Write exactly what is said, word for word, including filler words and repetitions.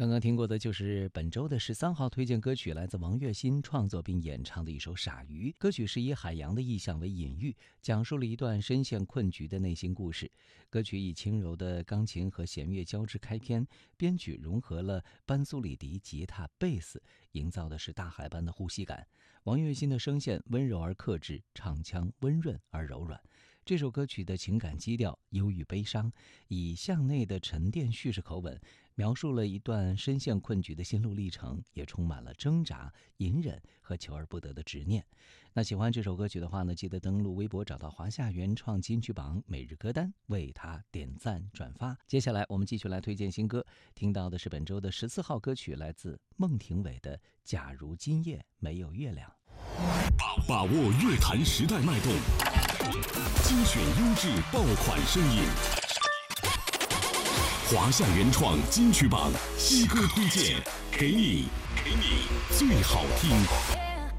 刚刚听过的就是本周的十三号推荐歌曲，来自王栎鑫创作并演唱的一首《傻鱼》。歌曲是以海洋的意象为隐喻，讲述了一段深陷困局的内心故事。歌曲以轻柔的钢琴和弦乐交织开篇，编曲融合了班苏里迪、吉他、贝斯，营造的是大海般的呼吸感。王栎鑫的声线温柔而克制，唱腔温润而柔软。这首歌曲的情感基调忧郁悲伤，以向内的沉淀叙事口吻，描述了一段深陷困局的心路历程，也充满了挣扎、隐忍和求而不得的执念。那喜欢这首歌曲的话呢，记得登录微博找到华夏原创金曲榜每日歌单，为它点赞转发。接下来我们继续来推荐新歌，听到的是本周的十四号歌曲，来自孟庭苇的《假如今夜没有月亮》。 把握乐坛时代脉动，精选优质爆款声音，华夏原创金曲榜新歌推荐，给你给你最好听。